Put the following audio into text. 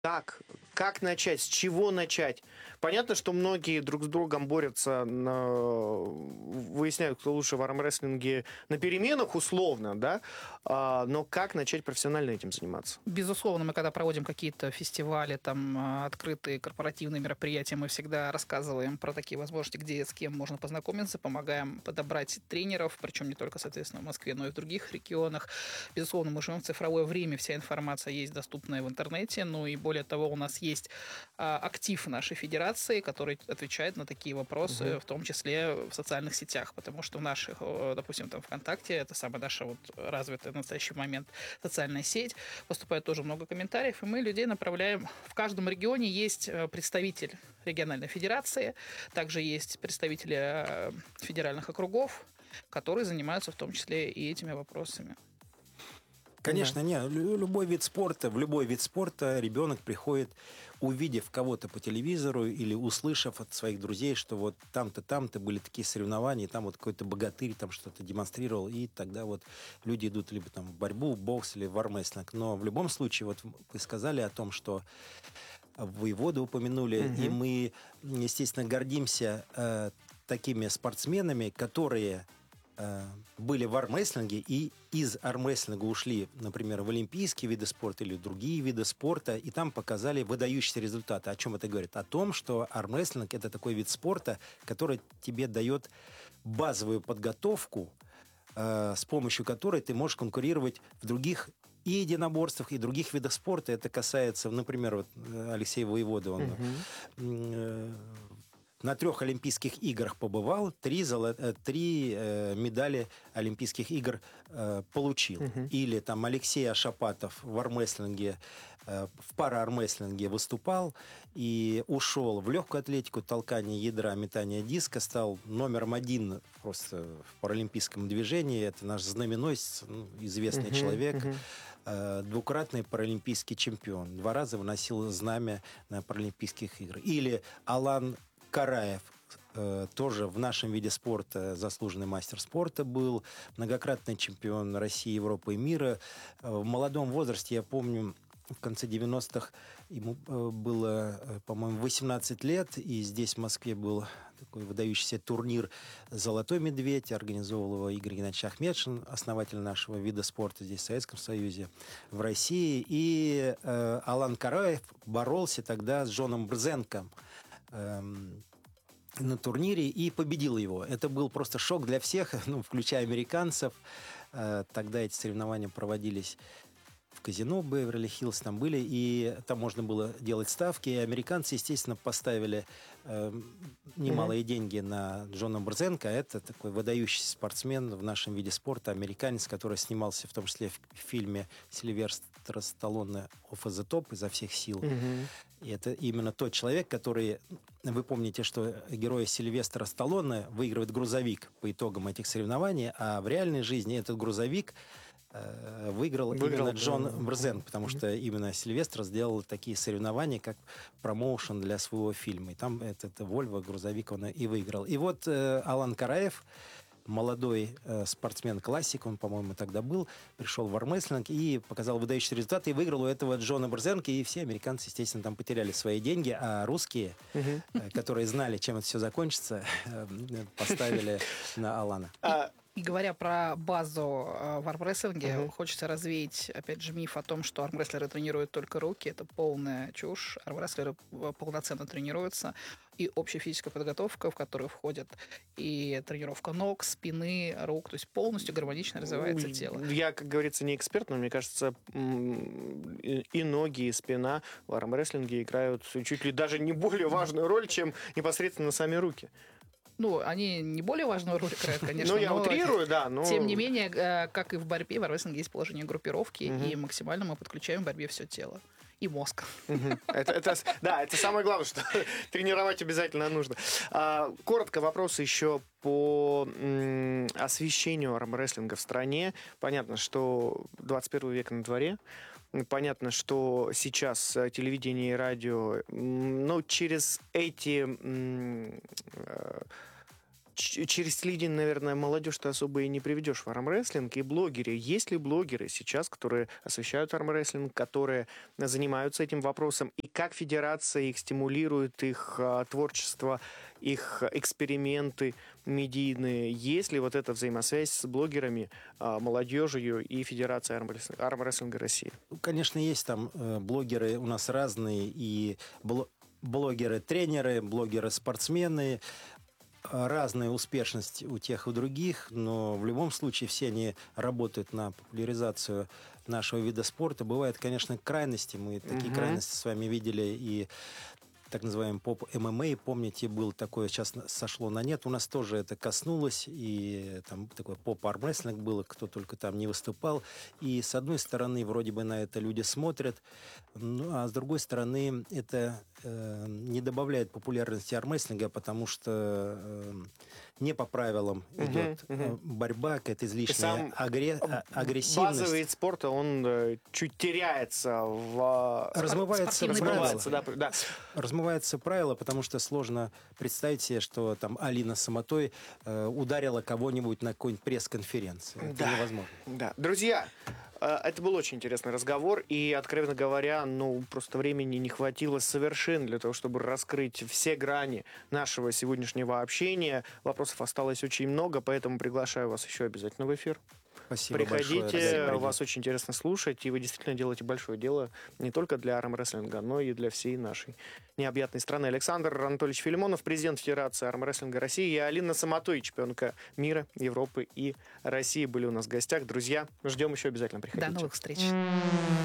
Как начать? С чего начать? Понятно, что многие друг с другом борются, выясняют, кто лучше в армрестлинге на переменах, условно, да? Но как начать профессионально этим заниматься? Безусловно, мы когда проводим какие-то фестивали, там, открытые корпоративные мероприятия, мы всегда рассказываем про такие возможности, где с кем можно познакомиться, помогаем подобрать тренеров, причем не только, соответственно, в Москве, но и в других регионах. Безусловно, мы живем в цифровое время, вся информация есть доступная в интернете, ну и более того, у нас есть актив нашей федерации, который отвечает на такие вопросы, в том числе в социальных сетях, потому что в наших, допустим, там ВКонтакте, это самая наша вот развитая в настоящий момент социальная сеть, поступает тоже много комментариев, и мы людей направляем. В каждом регионе есть представитель региональной федерации, также есть представители федеральных округов, которые занимаются в том числе и этими вопросами. Конечно, не. В любой вид спорта ребенок приходит, увидев кого-то по телевизору или услышав от своих друзей, что вот там-то были такие соревнования, и там вот какой-то богатырь там что-то демонстрировал, и тогда вот люди идут либо там в борьбу, в бокс или в армрестлинг. Но в любом случае, вот вы сказали о том, что воеводу упомянули, и мы, естественно, гордимся такими спортсменами, которые были в армрестлинге и из армрестлинга ушли, например, в олимпийские виды спорта или другие виды спорта, и там показали выдающиеся результаты. О чем это говорит? О том, что армрестлинг — это такой вид спорта, который тебе дает базовую подготовку, с помощью которой ты можешь конкурировать в других и единоборствах, и других видах спорта. Это касается, например, вот Алексей Воевода, он на 3 Олимпийских играх побывал, 3 медали Олимпийских игр получил. Или там Алексей Ашапатов в армрестлинге, в параармрестлинге выступал и ушел в легкую атлетику, толкание ядра, метание диска, стал номером 1 просто в паралимпийском движении. Это наш знаменосец, известный человек, двукратный паралимпийский чемпион. 2 раза выносил знамя на паралимпийских играх. Или Алан Караев, тоже в нашем виде спорта заслуженный мастер спорта был, многократный чемпион России, Европы и мира. В молодом возрасте, я помню, в конце 90-х ему было, по-моему, 18 лет, и здесь, в Москве, был такой выдающийся турнир «Золотой медведь», организовывал его Игорь Геннадьевич Ахмедшин, основатель нашего вида спорта здесь, в Советском Союзе, в России. И Алан Караев боролся тогда с Джоном Брзенко на турнире и победил его. Это был просто шок для всех, включая американцев. Тогда эти соревнования проводились в казино Беверли-Хиллз, там были, и там можно было делать ставки. И американцы, естественно, поставили немалые деньги на Джона Брзенко. Это такой выдающийся спортсмен в нашем виде спорта, американец, который снимался в том числе в фильме Сильвестра Сталлоне «Off the Top» изо всех сил. И это именно тот человек, который... Вы помните, что герой Сильвестра Сталлоне выигрывает грузовик по итогам этих соревнований, а в реальной жизни этот грузовик выиграл именно Джон Брзенко, потому что именно Сильвестр сделал такие соревнования, как промоушен для своего фильма. И там этот Volvo грузовик он и выиграл. И вот Алан Караев, молодой спортсмен-классик, он, по-моему, тогда был, пришел в армрестлинг и показал выдающиеся результаты, и выиграл у этого Джона Брзенко, и все американцы, естественно, там потеряли свои деньги, а русские, которые знали, чем это все закончится, поставили на Алана. И говоря про базу в армрестлинге, хочется развеять, опять же, миф о том, что армрестлеры тренируют только руки. Это полная чушь. Армрестлеры полноценно тренируются. И общая физическая подготовка, в которую входит и тренировка ног, спины, рук. То есть полностью гармонично развивается тело. Я, как говорится, не эксперт, но мне кажется, и ноги, и спина в армрестлинге играют чуть ли даже не более важную роль, чем непосредственно сами руки. Они не более важную роль играют, конечно. Я утрирую, да. Но... Тем не менее, как и в борьбе, в армрестлинге есть положение группировки, и максимально мы подключаем в борьбе все тело. И мозг. Это самое главное, что тренировать обязательно нужно. Коротко вопросы еще по освещению армрестлинга в стране. Понятно, что 21 век на дворе. Понятно, что сейчас телевидение и радио, через через телевидение, наверное, молодежь ты особо и не приведешь в армрестлинг. И блогеры. Есть ли блогеры сейчас, которые освещают армрестлинг, которые занимаются этим вопросом? И как федерация их стимулирует, их творчество, их эксперименты медийные? Есть ли вот эта взаимосвязь с блогерами, молодежью и Федерацией армрестлинга России? Конечно, есть там блогеры у нас разные, и блогеры-тренеры, блогеры-спортсмены, разная успешность у тех и других, но в любом случае все они работают на популяризацию нашего вида спорта. Бывают, конечно, крайности. Мы такие крайности с вами видели и так называемый поп-ММА, помните, был такое, сейчас сошло на нет. У нас тоже это коснулось, и там такой поп-армрестлинг был, кто только там не выступал. И с одной стороны, вроде бы на это люди смотрят, ну, а с другой стороны, это не добавляет популярности армрестлинга, потому что не по правилам идет борьба, какая-то излишняя агрессивность. Базовый вид спорта, он чуть теряется в... Размывается правило, потому что сложно представить себе, что там Алина Самотой ударила кого-нибудь на какой-нибудь пресс-конференции. Это невозможно. Да. Друзья, это был очень интересный разговор, и, откровенно говоря, просто времени не хватило совершенно для того, чтобы раскрыть все грани нашего сегодняшнего общения. Вопросов осталось очень много, поэтому приглашаю вас еще обязательно в эфир. Спасибо Приходите, большое. вас очень интересно слушать, и вы действительно делаете большое дело не только для армрестлинга, но и для всей нашей необъятной страны. Александр Анатольевич Филимонов, президент Федерации армрестлинга России, и Алина Самотой, чемпионка мира, Европы и России, были у нас в гостях. Друзья, ждем еще обязательно, приходите. До новых встреч.